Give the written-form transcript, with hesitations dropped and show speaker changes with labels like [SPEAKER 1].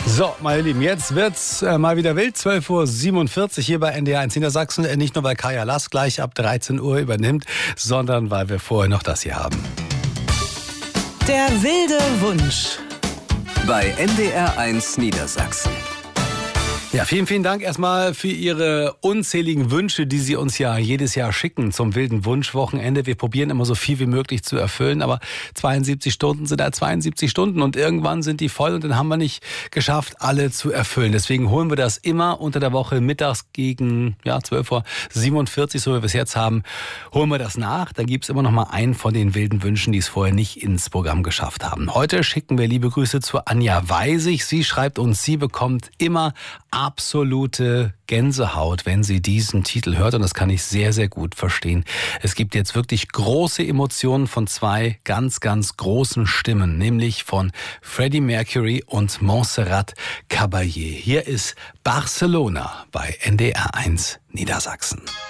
[SPEAKER 1] So, meine Lieben, jetzt wird's mal wieder wild. 12.47 Uhr hier bei NDR 1 Niedersachsen. Nicht nur, weil Kaya Lass gleich ab 13 Uhr übernimmt, sondern weil wir vorher noch das hier haben.
[SPEAKER 2] Der wilde Wunsch.
[SPEAKER 3] Bei NDR 1 Niedersachsen.
[SPEAKER 1] Ja, vielen, vielen Dank erstmal für Ihre unzähligen Wünsche, die Sie uns ja jedes Jahr schicken zum wilden Wunschwochenende. Wir probieren immer so viel wie möglich zu erfüllen, aber 72 Stunden sind halt 72 Stunden und irgendwann sind die voll und dann haben wir nicht geschafft, alle zu erfüllen. Deswegen holen wir das immer unter der Woche mittags gegen 12.47 Uhr, so wie wir es jetzt haben, holen wir das nach. Da gibt's immer noch mal einen von den wilden Wünschen, die es vorher nicht ins Programm geschafft haben. Heute schicken wir liebe Grüße zu Anja Weisig. Sie schreibt uns, sie bekommt immer absolute Gänsehaut, wenn sie diesen Titel hört, und das kann ich sehr, sehr gut verstehen. Es gibt jetzt wirklich große Emotionen von zwei ganz, ganz großen Stimmen, nämlich von Freddie Mercury und Montserrat Caballé. Hier ist Barcelona bei NDR 1 Niedersachsen.